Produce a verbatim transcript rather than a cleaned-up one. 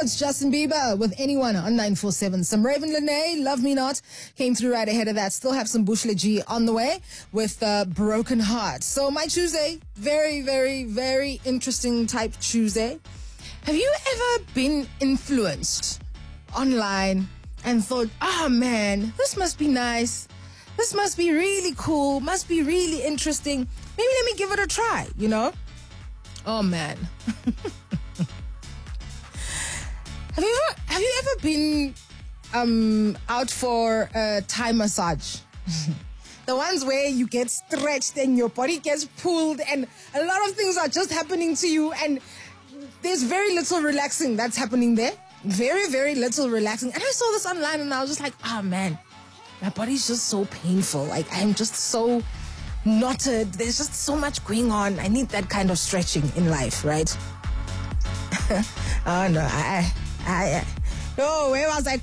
it's Justin Bieber with Anyone on nine four seven. Some Raven Lene, Love Me Not, came through right ahead of that. Still have some Bushla G on the way with uh, Broken Heart. So my Tuesday, very, very, very interesting type Tuesday. Have you ever been influenced online and thought, oh man, this must be nice. This must be really cool. Must be really interesting. Maybe let me give it a try, you know? Oh man. Have you ever, have you ever been um, out for a Thai massage? The ones where you get stretched and your body gets pulled and a lot of things are just happening to you and there's very little relaxing that's happening there. Very, very little relaxing. And I saw this online and I was just like, oh man, my body's just so painful. Like I'm just so knotted. There's just so much going on. I need that kind of stretching in life, right? Oh no, I... I, oh, where was I